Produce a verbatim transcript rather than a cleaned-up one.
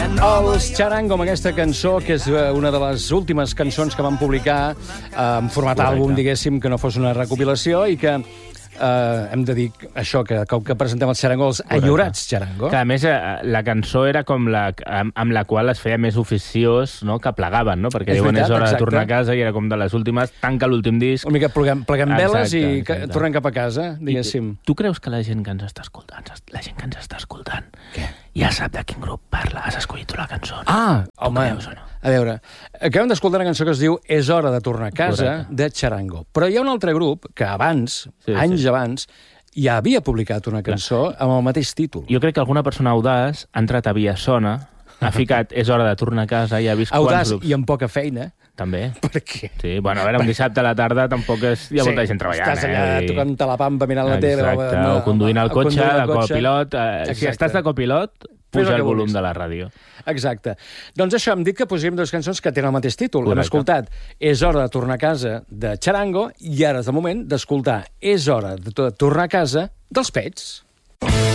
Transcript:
Els Charango, amb aquesta cançó, que és una de les últimes cançons que van publicar en format àlbum, diguéssim, que no fos una recopilació, i que Uh, hem de dir això, que com que presentem els Charango, els enyorats Charango. Que, a més, la cançó era com la amb, amb la qual es feia més oficiós, no?, que plegaven, no? Perquè és diuen veritat, és hora exacte. de tornar a casa, i era com de les últimes, tanca l'últim disc. Una mica pleguem, pleguem veles i exacte. tornem cap a casa, diguéssim. I tu creus que la gent que ens està escoltant, la gent que ens està escoltant, què? Ja sap de quin grup parla? Has escollit tu la cançó? No? Ah, tu home, creus, no? A veure, acabem d'escoltar una cançó que es diu És hora de tornar a casa, correcte, de Charango. Però hi ha un altre grup que abans, sí, anys sí. abans, ja havia publicat una cançó amb el mateix títol. Jo crec que alguna persona audaç ha entrat a Via Sona, ha ficat És hora de tornar a casa i ha vist audaç quants grups. I amb poca feina. També. Per què? Sí, bueno, a veure, un dissabte a la tarda tampoc és... hi ha molta sí, gent treballant. Estàs allà eh? tocant-te la pampa, mirant la tele... Exacte, o, o conduint el cotxe, de copilot. Eh, si estàs de copilot, puja el volum de la ràdio. Exacte. Doncs això, hem dit que posaríem dues cançons que tenen el mateix títol. Hem escoltat És hora de tornar a casa, de Charango, i ara és el moment d'escoltar És hora de tornar a casa, dels Pets.